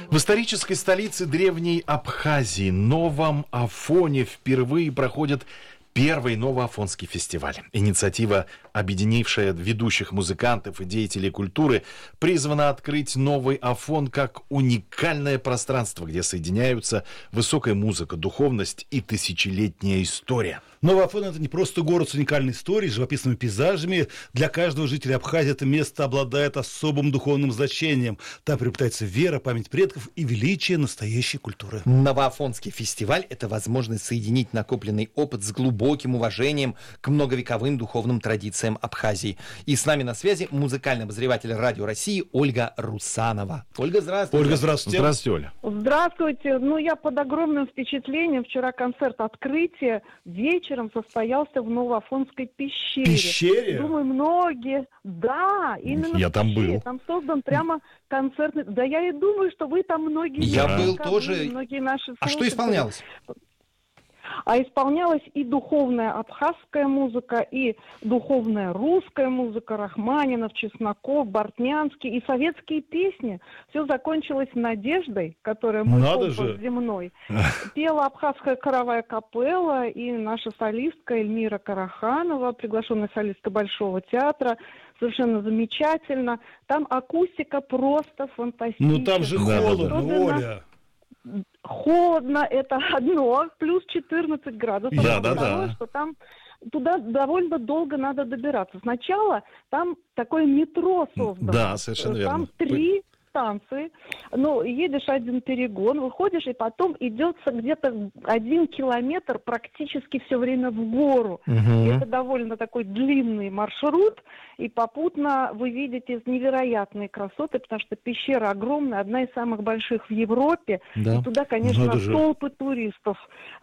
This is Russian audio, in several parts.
В исторической столице древней Абхазии, Новом Афоне, впервые проходит первый Новоафонский фестиваль. Инициатива, объединившая ведущих музыкантов и деятелей культуры, призвана открыть Новый Афон как уникальное пространство, где соединяются высокая музыка, духовность и тысячелетняя история. Новый Афон — это не просто город с уникальной историей, живописными пейзажами. Для каждого жителя Абхазии это место обладает особым духовным значением. Там приобретается вера, память предков и величие настоящей культуры. Новоафонский фестиваль — это возможность соединить накопленный опыт с глубоким уважением к многовековым духовным традициям Абхазии. И с нами на связи музыкальный обозреватель Радио России Ольга Русанова. Ольга, здравствуйте. Ольга, здравствуйте. Здравствуйте, Оля. Здравствуйте. Я под огромным впечатлением. Вчера концерт открытия вечером состоялся в Новоафонской пещере. Пещере? Думаю, многие... Да, именно Я в там пещере. был. Там создан прямо концертный... Да я и думаю, что вы там многие... Я был наверняка тоже. были, многие наши А что слушатели. исполнялось? А исполнялась и духовная абхазская музыка, и духовная русская музыка, Рахманинов, Чесноков, Бортнянский, и советские песни. Все закончилось надеждой, которая мой Надо компас же. земной. Пела абхазская хоровая капелла и наша солистка Эльмира Караханова, приглашенная солистка Большого театра. Совершенно замечательно. Там акустика просто фантастическая. Ну там же Да, холодно, Особенно- Оля. Холодно, это одно, плюс 14 градусов. Да, Это да, да. второе, что там туда довольно долго надо добираться. Сначала там такое метро создано. Да, совершенно верно. Там 3 станции. Едешь один перегон, выходишь, и потом идется где-то 1 километр практически все время в гору. Это довольно такой длинный маршрут, и попутно вы видите невероятные красоты, потому что пещера огромная, одна из самых больших в Европе. Да. И туда, конечно, Надо же. толпы туристов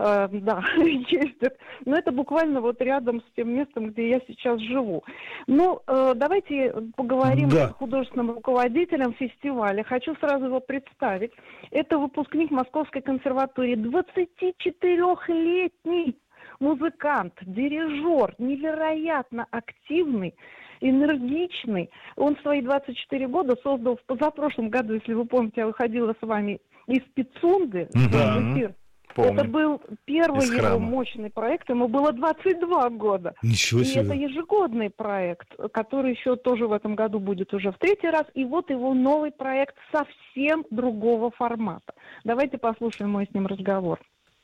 ездят. Но это буквально вот рядом с тем местом, где я сейчас живу. Давайте поговорим Да. с художественным руководителем фестиваля. Хочу сразу его представить. Это выпускник Московской консерватории, 24-летний музыкант, дирижер, невероятно активный, энергичный. Он в свои 24 года создал в позапрошлом году, если вы помните, я выходила с вами из Пицунды в эфир. Помню. Это был первый Из его храма. мощный проект, ему было 22 года. Ничего И это себе. ежегодный проект, который еще тоже в этом году будет уже в 3-й раз. И вот его новый проект совсем другого формата. Давайте послушаем мой с ним разговор.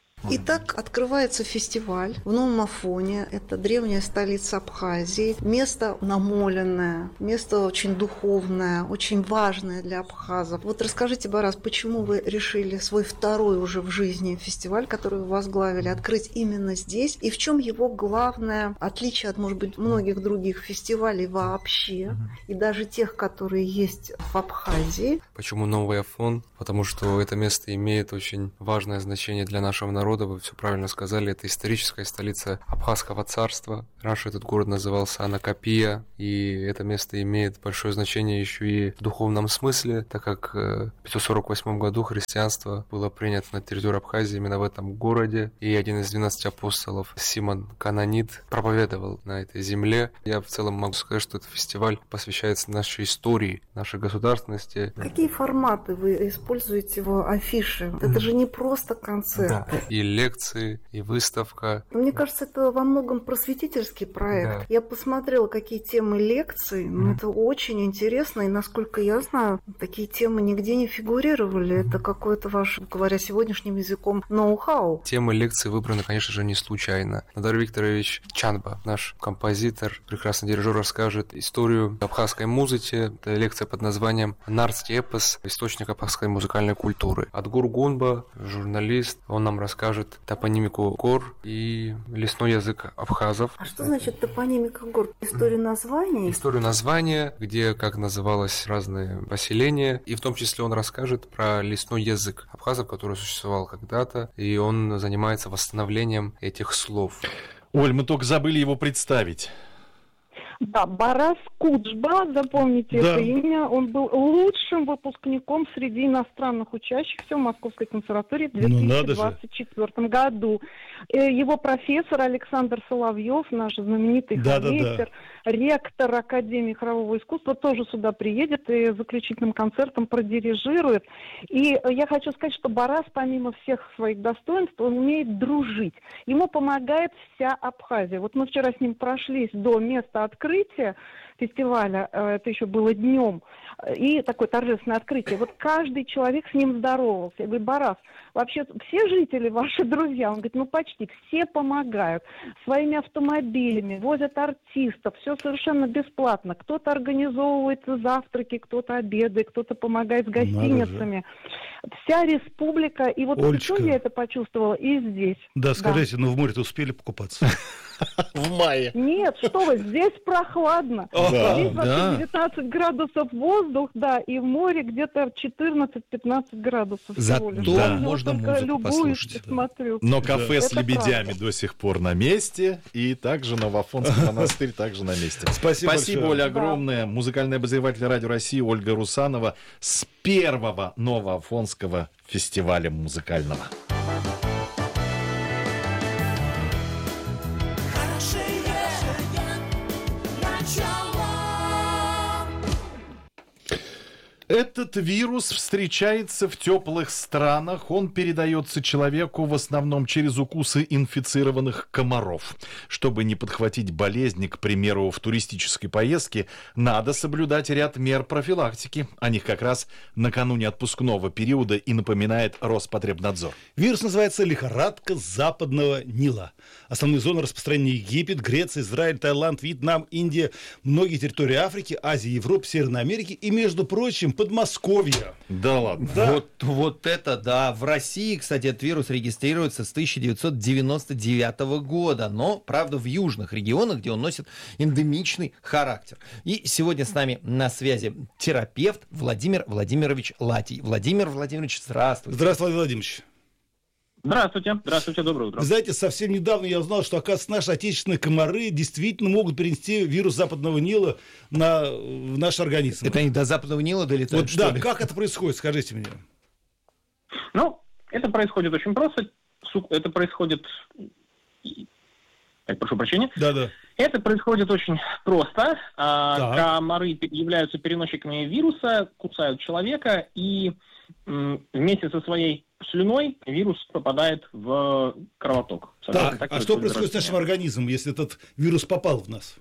Итак, открывается фестиваль в Новом Афоне. Это древняя столица Абхазии. Место намоленное, место очень духовное, очень важное для абхазов. Вот расскажите, Барас, почему вы решили свой второй уже в жизни фестиваль, который вы возглавили, открыть именно здесь? И в чем его главное отличие от, может быть, многих других фестивалей вообще, и даже тех, которые есть в Абхазии? Почему Новый Афон? Потому что это место имеет очень важное значение для нашего народа. Вы все правильно сказали, это историческая столица Абхазского царства. Раньше этот город назывался Анакапия, и это место имеет большое значение еще и в духовном смысле, так как в 548 году христианство было принято на территории Абхазии именно в этом городе, и один из 12 апостолов, Симон Канонит, проповедовал на этой земле. Я в целом могу сказать, что этот фестиваль посвящается нашей истории, нашей государственности. Какие форматы вы используете в афише? Это же не просто концерт. Да. И лекции, и выставка. Мне кажется, это во многом просветительский проект. Да. Я посмотрела, какие темы лекций. Это очень интересно. И, насколько я знаю, такие темы нигде не фигурировали. Это какой-то ваш, говоря сегодняшним языком, ноу-хау. Темы лекции выбраны, конечно же, не случайно. Надар Викторович Чанба, наш композитор, прекрасный дирижер, расскажет историю абхазской музыки. Это лекция под названием «Нарский эпос. Источник абхазской музыкальной культуры». Адгур Гунба, журналист, он нам расскажет топонимику гор и лесной язык абхазов. А что значит топонимика гор? Историю названий? Историю названия, где как называлось разные поселения, и в том числе он расскажет про лесной язык абхазов, который существовал когда-то, и он занимается восстановлением этих слов. Оль, мы только забыли его представить. Да, Барас Куджба, запомните Да. это имя, он был лучшим выпускником среди иностранных учащихся в Московской консерватории в Ну, надо же. 2024 году. Его профессор Александр Соловьев, наш знаменитый Да-да-да. хормейстер, ректор Академии хорового искусства тоже сюда приедет и заключительным концертом продирижирует. И я хочу сказать, что Барас, помимо всех своих достоинств, он умеет дружить. Ему помогает вся Абхазия. Вот мы вчера с ним прошлись до места открытия фестиваля, это еще было днем, и такое торжественное открытие. Вот каждый человек с ним здоровался. Я говорю: Барас, вообще все жители ваши друзья? Он говорит: ну почти, все помогают. Своими автомобилями, возят артистов, все совершенно бесплатно. Кто-то организовывает завтраки, кто-то обеды, кто-то помогает с гостиницами. Вся республика, и вот Олечка, я это почувствовала и здесь. Да, скажите, но в море-то успели покупаться? В мае. Нет, что вы, здесь прохладно. Здесь вообще 19 градусов воздух, да, и в море где-то 14-15 градусов всего лишь. Зато Я можно только музыку любуюсь послушать. и смотрю. Но кафе с Это лебедями правда. до сих пор на месте, и также Новоафонский монастырь также на месте. Спасибо большое. Оля, огромное. Музыкальный обозреватель Радио России Ольга Русанова с первого Новоафонского фестиваля музыкального. Этот вирус встречается в теплых странах. Он передается человеку в основном через укусы инфицированных комаров. Чтобы не подхватить болезнь, к примеру, в туристической поездке, надо соблюдать ряд мер профилактики. О них как раз накануне отпускного периода и напоминает Роспотребнадзор. Вирус называется лихорадка западного Нила. Основные зоны распространения: Египет, Греция, Израиль, Таиланд, Вьетнам, Индия, многие территории Африки, Азии, Европы, Северной Америки и, между прочим, Подмосковья. Да ладно. Да. Вот это да. В России, кстати, этот вирус регистрируется с 1999 года, но, правда, в южных регионах, где он носит эндемичный характер. И сегодня с нами на связи терапевт Владимир Владимирович Латий. Владимир Владимирович, здравствуйте. Здравствуйте, Владимир Владимирович. Здравствуйте, доброе утро. Вы знаете, совсем недавно я узнал, что, оказывается, наши отечественные комары действительно могут перенести вирус западного Нила в наш организм. Это они до западного Нила долетают, Вот, что да, ли? как это происходит, скажите мне. Ну, это происходит очень просто. Это происходит... прошу прощения. Да. Это происходит очень просто. Комары являются переносчиками вируса, кусают человека, и вместе со своей слюной вирус попадает в кровоток. Так, а что происходит с нашим организмом, если этот вирус попал в нас?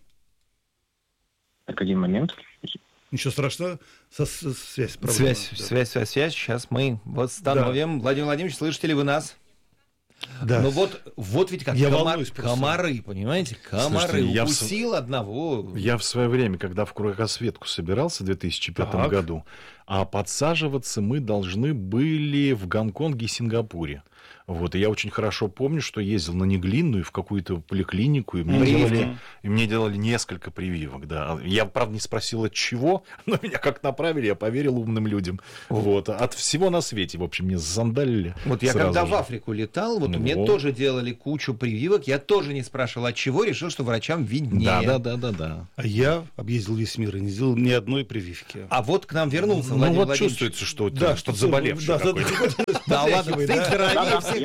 Так, один момент. Ничего страшного. Связь. Связь. Сейчас мы восстановим. Да. Владимир Владимирович, слышите ли вы нас? Да. Ну вот ведь как комары, понимаете? Комары. Слушайте, укусил одного. Я в свое время, когда в кругосветку собирался в 2005 году, а подсаживаться мы должны были в Гонконге и Сингапуре. Вот, и я очень хорошо помню, что ездил на Неглинную в какую-то поликлинику, и мне делали несколько прививок, да. Я, правда, не спросил, от чего, но меня как направили, я поверил умным людям. Вот, от всего на свете, в общем, мне засандалили. Вот я когда в Африку летал, мне тоже делали кучу прививок, я тоже не спрашивал, от чего, решил, что врачам виднее. Да. А я объездил весь мир и не сделал ни одной прививки. А вот к нам вернулся Владимир Владимирович. Чувствуется, что ты что-то заболевший какой-то. Да ладно, ты здоровее всех.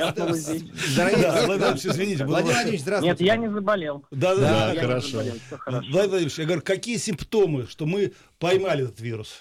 Извините, Владимир Владимирович, здравствуйте. Нет, я не заболел. Да, хорошо. Владимир Владимирович, я говорю, какие симптомы, что мы поймали этот вирус?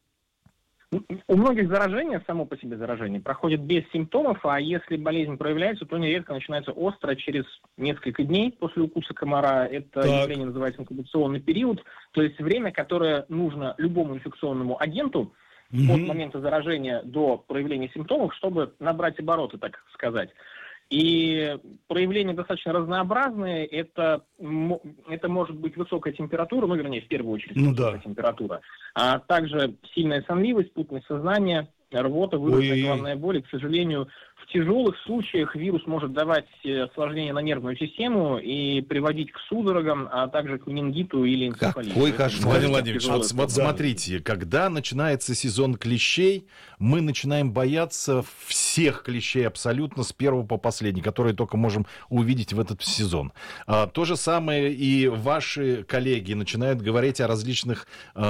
У многих заражение, само по себе заражение, проходит без симптомов, а если болезнь проявляется, то нередко начинается остро через несколько дней после укуса комара. Это явление называется инкубационный период, то есть время, которое нужно любому инфекционному агенту от момента заражения до проявления симптомов, чтобы набрать обороты, так сказать. И проявления достаточно разнообразные. Это может быть высокая температура, в первую очередь высокая температура, а также сильная сонливость, путность сознания, рвота, вырванная головная боль. И, к сожалению, в тяжелых случаях вирус может давать осложнения на нервную систему и приводить к судорогам, а также к менингиту или энцефалиту. Какой кошмар. Владимир Владимирович, вот смотрите, когда начинается сезон клещей, мы начинаем бояться всех клещей абсолютно с первого по последний, которые только можем увидеть в этот сезон. То же самое и ваши коллеги начинают говорить о различных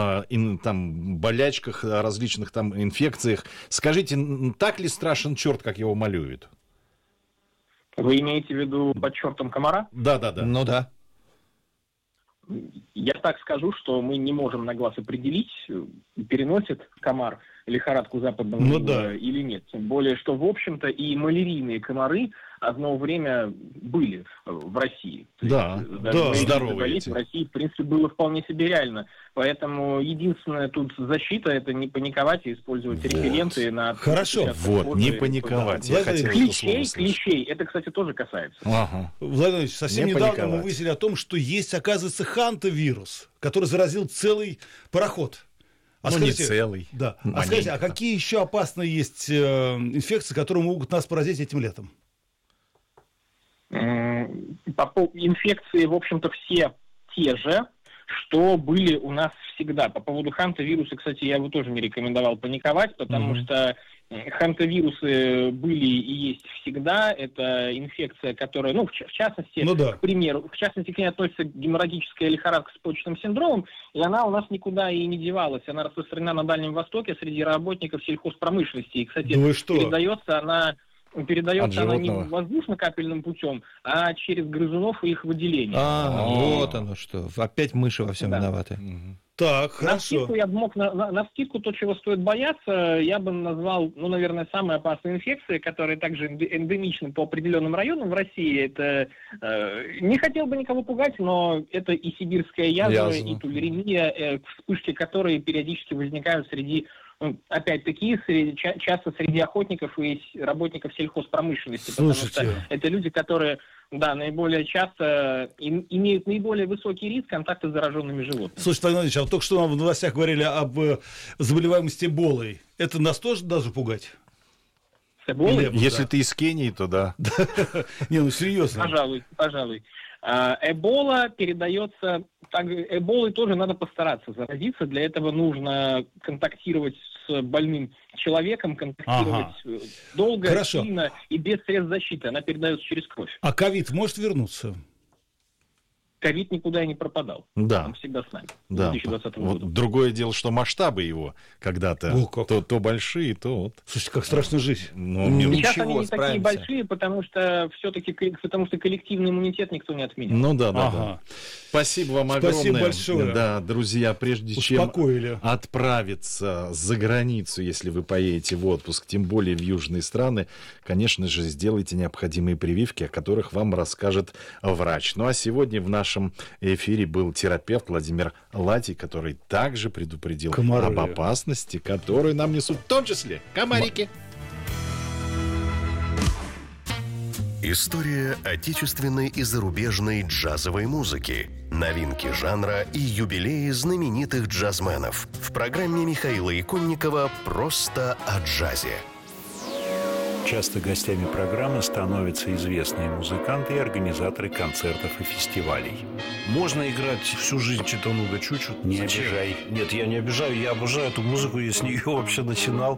болячках, о различных инфекциях. Скажите, так ли страшен черт, как его малюют? Вы имеете в виду под чертом комара? Да. Ну да. Я так скажу, что мы не можем на глаз определить, переносит комар лихорадку западного Нила или нет. Тем более, что, в общем-то, и малярийные комары одно время были в России. Здоровые эти. В России, в принципе, было вполне себе реально. Поэтому единственная тут защита — это не паниковать и использовать референты на... Хорошо. Не паниковать. Я хотел клещей. Это, кстати, тоже касается. Владимир Владимирович, совсем недавно мы выяснили о том, что есть, оказывается, хантавирус, который заразил целый пароход. Скажите, не целый. Да. Скажите, а какие еще опасные есть инфекции, которые могут нас поразить этим летом? Инфекции, в общем-то, все те же, что были у нас всегда. По поводу хантавируса, кстати, я бы тоже не рекомендовал паниковать, потому что хантавирусы были и есть всегда. Это инфекция, которая, в частности, к примеру, к ней относится геморрагическая лихорадка с почечным синдромом, и она у нас никуда и не девалась. Она распространена на Дальнем Востоке среди работников сельхозпромышленности. И, кстати, передается она не воздушно-капельным путем, а через грызунов и их выделение. Вот оно что. Опять мыши во всем виноваты. Так, хорошо. На вскидку я бы мог, на вскидку то, чего стоит бояться, я бы назвал, наверное, самые опасные инфекции, которые также эндемичны по определенным районам в России. Это, не хотел бы никого пугать, но это и сибирская язва, и тулярения, вспышки которой периодически возникают среди, опять-таки, часто среди охотников и работников сельхозпромышленности. Слушайте. Потому что это люди, которые... наиболее часто имеют наиболее высокий риск контакта с зараженными животными. Слушайте, Владимир Владимирович, только что нам в новостях говорили об заболеваемости Эболой. Это нас тоже даже пугать? С Эболой? Если ты из Кении, то да. Не, серьезно. Пожалуй. Эбола передается... Эболой тоже надо постараться заразиться. Для этого нужно контактировать с больным человеком, контактировать долго, сильно и без средств защиты. Она передается через кровь. А ковид может вернуться? Ковид никуда и не пропадал. Да. Он всегда с нами. Да. 2020 году. Другое дело, что масштабы его когда-то то большие, то вот. Слушайте, как страшно жить. Сейчас они не такие большие, потому что коллективный иммунитет никто не отменял. Да. Спасибо вам огромное. Спасибо большое. Да, друзья, прежде чем отправиться за границу, если вы поедете в отпуск, тем более в южные страны, конечно же, сделайте необходимые прививки, о которых вам расскажет врач. Ну а сегодня в нашем эфире был терапевт Владимир Латий, который также предупредил об опасности, которую нам несут в том числе комарики. История отечественной и зарубежной джазовой музыки, новинки жанра и юбилеи знаменитых джазменов. В программе Михаила Иконникова «Просто о джазе». Часто гостями программы становятся известные музыканты и организаторы концертов и фестивалей. Можно играть всю жизнь Читануга Чучу. Не обижай. Нет, я не обижаю, я обожаю эту музыку, я с нее вообще начинал.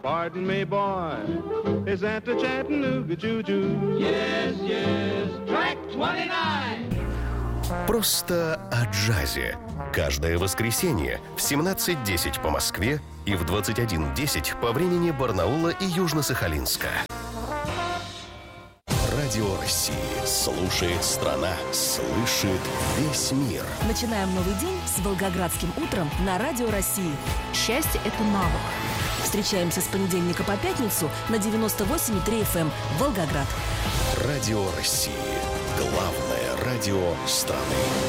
«Просто о джазе». Каждое воскресенье в 17:10 по Москве и в 21:10 по времени Барнаула и Южно-Сахалинска. Радио России. Слушает страна. Слышит весь мир. Начинаем новый день с Волгоградским утром на Радио России. Счастье – это навык. Встречаемся с понедельника по пятницу на 98,3 FM Волгоград. Радио России. Главное радио страны.